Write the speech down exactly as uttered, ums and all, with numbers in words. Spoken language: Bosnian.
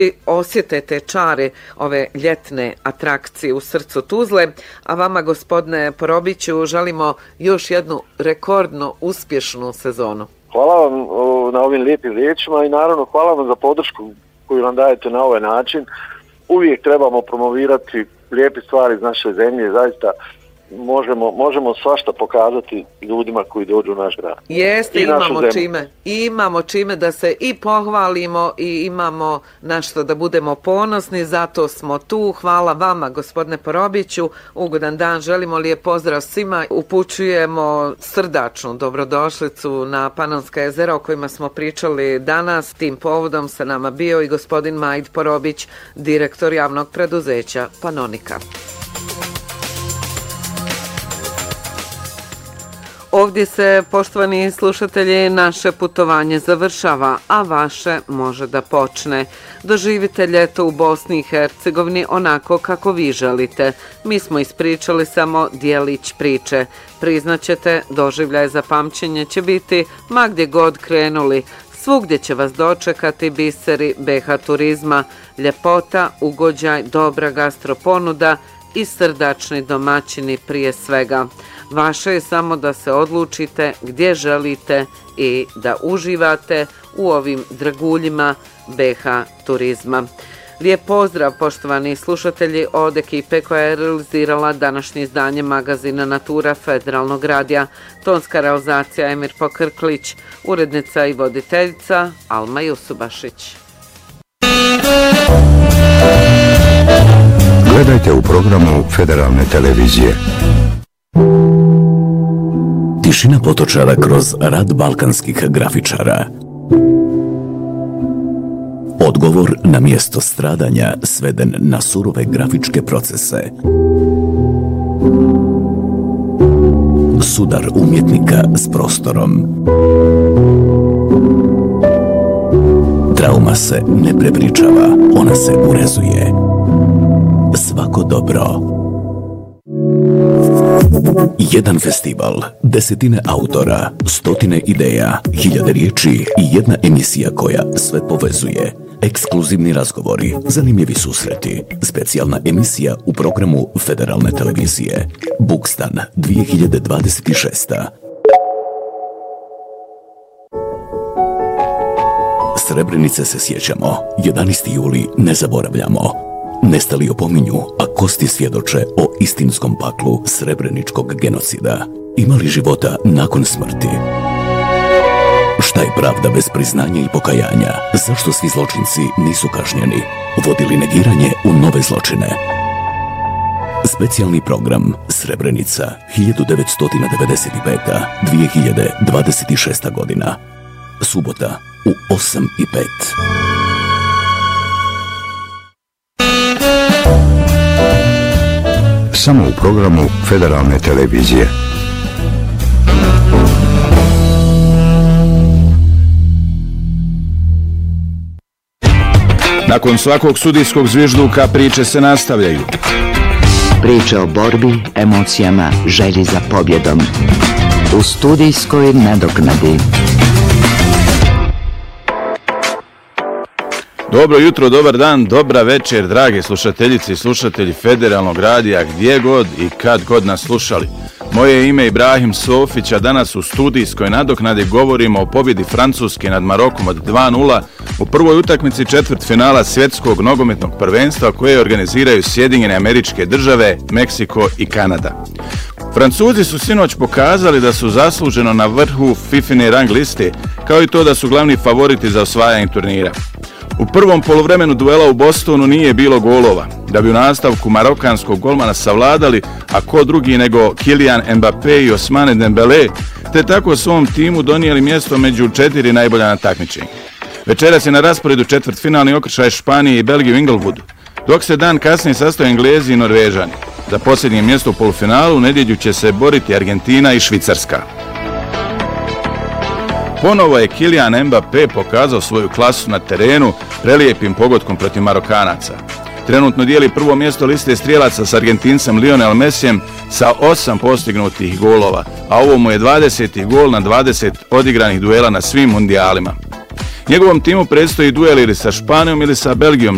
osjete te čare ove ljetne atrakcije u srcu Tuzle, a vama, gospodine Porobiću, želimo još jednu rekordno uspješnu sezonu. Hvala vam na ovim lijepim riječima i naravno hvala vam za podršku koju nam dajete na ovaj način. Uvijek trebamo promovirati lijepe stvari iz naše zemlje, zaista možemo, možemo svašta pokazati ljudima koji dođu u naš grad. Jeste, imamo čime. Imamo čime da se i pohvalimo i imamo na što da budemo ponosni, zato smo tu. Hvala vama, gospodine Porobiću. Ugodan dan, želimo lijep pozdrav svima. Upućujemo srdačnu dobrodošlicu na Panonska jezera o kojima smo pričali danas. Tim povodom sa nama bio i gospodin Majd Porobić, direktor javnog preduzeća Panonika. Ovdje se, poštovani slušatelji, naše putovanje završava, a vaše može da počne. Doživite ljeto u Bosni i Hercegovini onako kako vi želite. Mi smo ispričali samo dijelić priče. Priznaćete, doživljaj za pamćenje će biti ma gdje god krenuli. Svugdje će vas dočekati biseri B H turizma, ljepota, ugođaj, dobra gastroponuda i srdačni domaćini prije svega. Vaše je samo da se odlučite gdje želite i da uživate u ovim draguljima B H turizma. Lijep pozdrav, poštovani slušatelji, od ekipe koja je realizirala današnje izdanje magazina Natura Federalnog radija. Tonska realizacija Emir Pokrklić, urednica i voditeljica Alma Jusubašić. Gledajte u programu Federalne televizije. Tišina potočara kroz rad balkanskih grafičara. Odgovor na mjesto stradanja sveden na surove grafičke procese. Sudar umjetnika s prostorom. Trauma se ne prepričava, ona se urezuje. Svako dobro. Jedan festival, desetine autora, stotine ideja, hiljade riječi i jedna emisija koja sve povezuje. Ekskluzivni razgovori, zanimljivi susreti, specijalna emisija u programu Federalne televizije. Bukstan dvije hiljade dvadeset šest. Srebrenice se sjećamo, jedanaesti juli ne zaboravljamo. Nestali opominju, a kosti svjedoče o istinskom paklu srebreničkog genocida. Ima li života nakon smrti? Šta je pravda bez priznanja i pokajanja? Zašto svi zločinci nisu kažnjeni? Vodili negiranje u nove zločine? Specijalni program Srebrenica hiljadu devetsto devedeset pet. do dvije hiljade dvadeset šesta. godina. Subota u osam i pet. Samo u programu Federalne televizije. Nakon svakog sudijskog zvižduka priče se nastavljaju. Priče o borbi, emocijama, želji za pobjedom. U studijskoj nadoknadi. Dobro jutro, dobar dan, dobra večer, drage slušateljice i slušatelji Federalnog radija, gdje god i kad god nas slušali. Moje je ime Ibrahim Sofić, a danas u studijskoj nadoknadi govorimo o pobjedi Francuske nad Marokom od dva nula u prvoj utakmici četvrtfinala svjetskog nogometnog prvenstva koje organiziraju Sjedinjene Američke Države, Meksiko i Kanada. Francuzi su sinoć pokazali da su zasluženo na vrhu Fifine rang liste, kao i to da su glavni favoriti za osvajanje turnira. U prvom poluvremenu duela u Bostonu nije bilo golova, da bi u nastavku marokanskog golmana savladali, a ko drugi nego Kylian Mbappé i Ousmane Dembélé, te tako svom timu donijeli mjesto među četiri najbolja na takmičenju. Večeras je na rasporedu četvrtfinalni okršaj Španije i Belgije u Inglewoodu, dok se dan kasnije sastoje Englezi i Norvežani. Za posljednje mjesto u polufinalu u nedjelju će se boriti Argentina i Švicarska. Ponovo je Kylian Mbappé pokazao svoju klasu na terenu prelijepim pogodkom protiv Marokanaca. Trenutno dijeli prvo mjesto liste strijelaca s Argentincem Lionel Messijem sa osam postignutih golova, a ovo mu je dvadeseti gol na dvadeset odigranih duela na svim mundijalima. Njegovom timu predstoji duel ili sa Španijom ili sa Belgijom